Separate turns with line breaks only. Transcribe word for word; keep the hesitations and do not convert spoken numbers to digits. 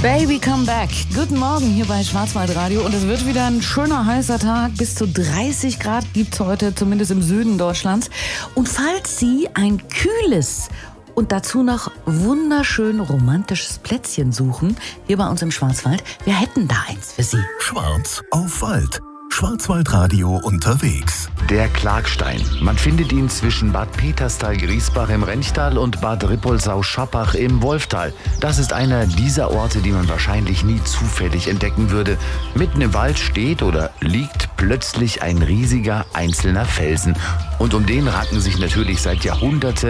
Baby, come back. Guten Morgen hier bei Schwarzwaldradio. Und es wird wieder ein schöner, heißer Tag. Bis zu dreißig Grad gibt es heute, zumindest im Süden Deutschlands. Und falls Sie ein kühles und dazu noch wunderschön romantisches Plätzchen suchen, hier bei uns im Schwarzwald, wir hätten da eins für Sie.
Schwarz auf Wald. Schwarzwaldradio unterwegs.
Der Klagstein. Man findet ihn zwischen Bad Peterstal-Griesbach im Renchtal und Bad Rippoldsau-Schappach im Wolftal. Das ist einer dieser Orte, die man wahrscheinlich nie zufällig entdecken würde. Mitten im Wald steht oder liegt plötzlich ein riesiger einzelner Felsen. Und um den ranken sich natürlich seit Jahrhunderten